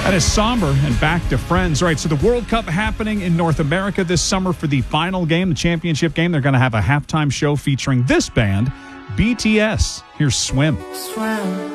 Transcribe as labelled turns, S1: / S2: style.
S1: That is somber and back to Friends. All right, so the World Cup happening in North America this summer for the final game, the championship game. They're going to have a halftime show featuring this band, BTS. Here's Swim.
S2: Swim.